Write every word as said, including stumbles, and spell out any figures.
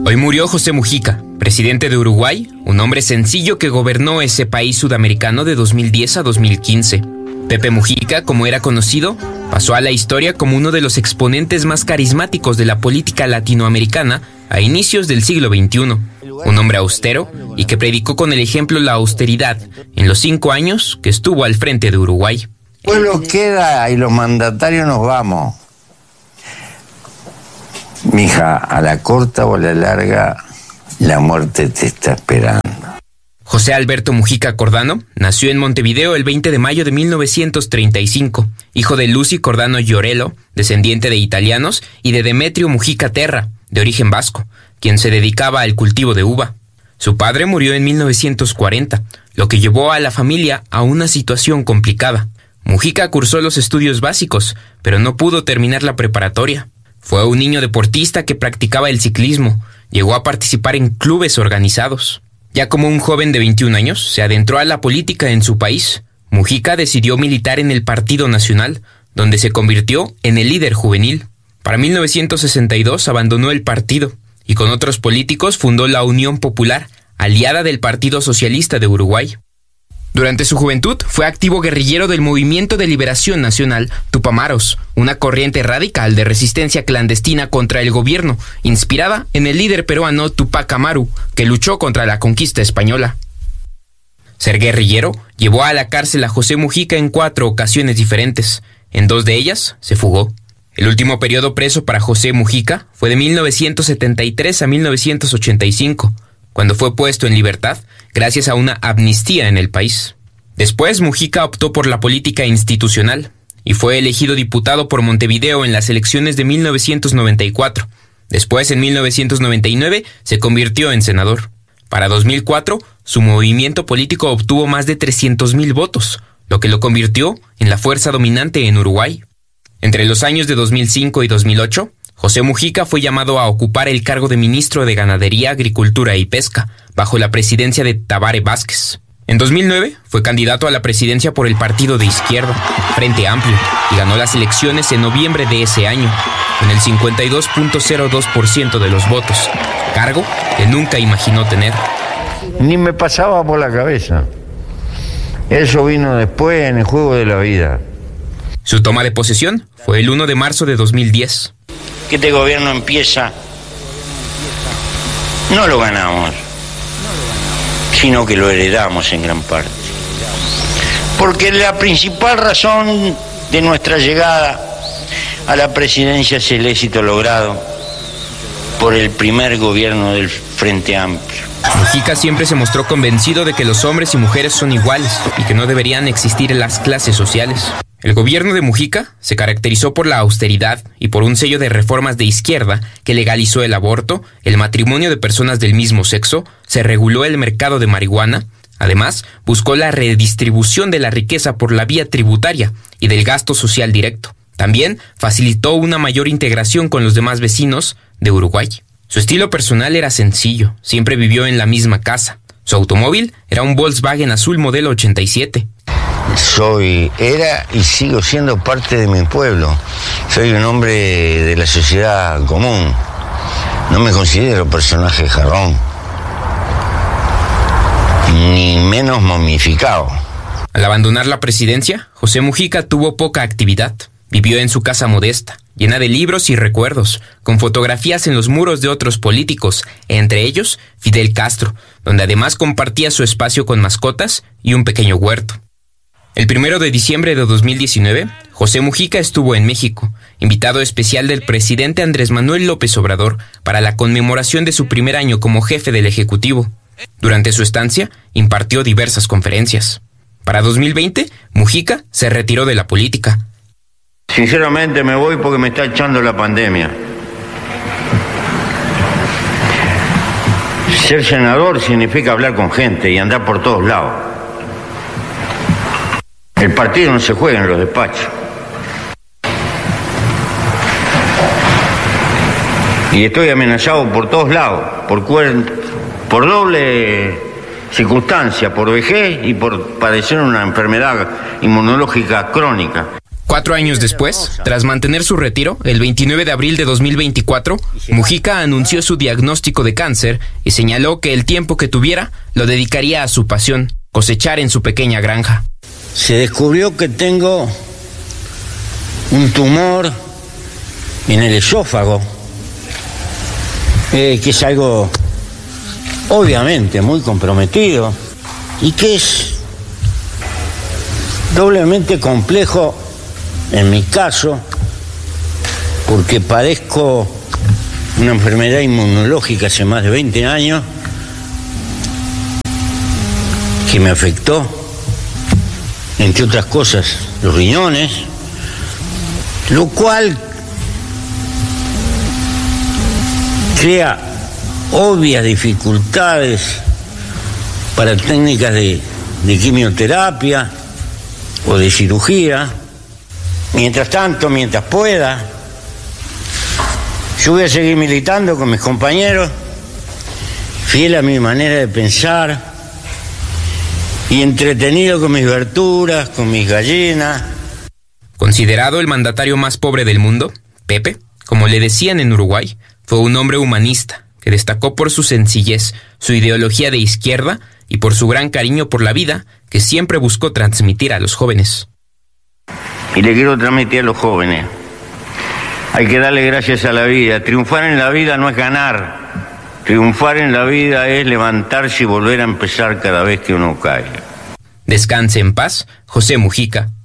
Hoy murió José Mujica, presidente de Uruguay, un hombre sencillo que gobernó ese país sudamericano de dos mil diez a dos mil quince. Pepe Mujica, como era conocido, pasó a la historia como uno de los exponentes más carismáticos de la política latinoamericana a inicios del siglo veintiuno. Un hombre austero y que predicó con el ejemplo la austeridad en los cinco años que estuvo al frente de Uruguay. El pueblo queda y los mandatarios nos vamos. Mija, a la corta o a la larga, la muerte te está esperando. José Alberto Mujica Cordano nació en Montevideo el veinte de mayo de mil novecientos treinta y cinco, hijo de Lucy Cordano Llorello, descendiente de italianos, y de Demetrio Mujica Terra, de origen vasco, quien se dedicaba al cultivo de uva. Su padre murió en mil novecientos cuarenta, lo que llevó a la familia a una situación complicada. Mujica cursó los estudios básicos, pero no pudo terminar la preparatoria. Fue un niño deportista que practicaba el ciclismo. Llegó a participar en clubes organizados. Ya como un joven de veintiún años, se adentró a la política en su país. Mujica decidió militar en el Partido Nacional, donde se convirtió en el líder juvenil. Para mil novecientos sesenta y dos abandonó el partido y con otros políticos fundó la Unión Popular, aliada del Partido Socialista de Uruguay. Durante su juventud fue activo guerrillero del Movimiento de Liberación Nacional Tupamaros, una corriente radical de resistencia clandestina contra el gobierno, inspirada en el líder peruano Tupac Amaru, que luchó contra la conquista española. Ser guerrillero llevó a la cárcel a José Mujica en cuatro ocasiones diferentes. En dos de ellas se fugó. El último periodo preso para José Mujica fue de mil novecientos setenta y tres a mil novecientos ochenta y cinco, cuando fue puesto en libertad gracias a una amnistía en el país. Después, Mujica optó por la política institucional y fue elegido diputado por Montevideo en las elecciones de mil novecientos noventa y cuatro. Después, en mil novecientos noventa y nueve, se convirtió en senador. Para dos mil cuatro, su movimiento político obtuvo más de trescientos mil votos, lo que lo convirtió en la fuerza dominante en Uruguay. Entre los años de dos mil cinco y dos mil ocho, José Mujica fue llamado a ocupar el cargo de ministro de Ganadería, Agricultura y Pesca, bajo la presidencia de Tabaré Vázquez. En dos mil nueve fue candidato a la presidencia por el partido de izquierda, Frente Amplio, y ganó las elecciones en noviembre de ese año, con el cincuenta y dos punto cero dos por ciento de los votos, cargo que nunca imaginó tener. Ni me pasaba por la cabeza. Eso vino después en el juego de la vida. Su toma de posesión fue el primero de marzo de dos mil diez. Que este gobierno empieza, no lo ganamos, sino que lo heredamos en gran parte. Porque la principal razón de nuestra llegada a la presidencia es el éxito logrado por el primer gobierno del Frente Amplio. Mujica siempre se mostró convencido de que los hombres y mujeres son iguales y que no deberían existir las clases sociales. El gobierno de Mujica se caracterizó por la austeridad y por un sello de reformas de izquierda que legalizó el aborto, el matrimonio de personas del mismo sexo, se reguló el mercado de marihuana. Además, buscó la redistribución de la riqueza por la vía tributaria y del gasto social directo. También facilitó una mayor integración con los demás vecinos de Uruguay. Su estilo personal era sencillo, siempre vivió en la misma casa. Su automóvil era un Volkswagen azul modelo ochenta y siete. Soy, era y sigo siendo parte de mi pueblo. Soy un hombre de la sociedad común. No me considero personaje jarrón, ni menos momificado. Al abandonar la presidencia, José Mujica tuvo poca actividad. Vivió en su casa modesta, llena de libros y recuerdos, con fotografías en los muros de otros políticos, entre ellos Fidel Castro, donde además compartía su espacio con mascotas y un pequeño huerto. El primero de diciembre de dos mil diecinueve, José Mujica estuvo en México, invitado especial del presidente Andrés Manuel López Obrador para la conmemoración de su primer año como jefe del Ejecutivo. Durante su estancia, impartió diversas conferencias. Para dos mil veinte, Mujica se retiró de la política. Sinceramente me voy porque me está echando la pandemia. Ser senador significa hablar con gente y andar por todos lados. El partido no se juega en los despachos. Y estoy amenazado por todos lados, por, cuer- por doble circunstancia, por vejez y por padecer una enfermedad inmunológica crónica. Cuatro años después, tras mantener su retiro, el veintinueve de abril de dos mil veinticuatro, Mujica anunció su diagnóstico de cáncer y señaló que el tiempo que tuviera lo dedicaría a su pasión, cosechar en su pequeña granja. Se descubrió que tengo un tumor en el esófago, eh, que es algo obviamente muy comprometido y que es doblemente complejo en mi caso, porque padezco una enfermedad inmunológica hace más de veinte años que me afectó, entre otras cosas, los riñones, lo cual crea obvias dificultades para técnicas de, de quimioterapia o de cirugía. Mientras tanto, mientras pueda, yo voy a seguir militando con mis compañeros, fiel a mi manera de pensar y entretenido con mis verduras, con mis gallinas. Considerado el mandatario más pobre del mundo, Pepe, como le decían en Uruguay, fue un hombre humanista que destacó por su sencillez, su ideología de izquierda y por su gran cariño por la vida que siempre buscó transmitir a los jóvenes. Y le quiero transmitir a los jóvenes, hay que darle gracias a la vida. Triunfar en la vida no es ganar, triunfar en la vida es levantarse y volver a empezar cada vez que uno cae. Descanse en paz, José Mujica.